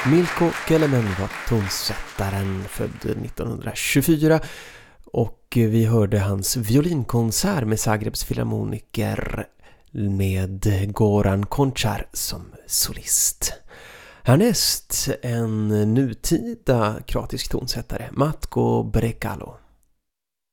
Milko Kelemen var tonsättaren, född 1924, och vi hörde hans violinkonsert med Zagrebs filharmoniker med Goran Končar som solist. Härnäst en nutida kroatisk tonsättare, Matko Brekalo.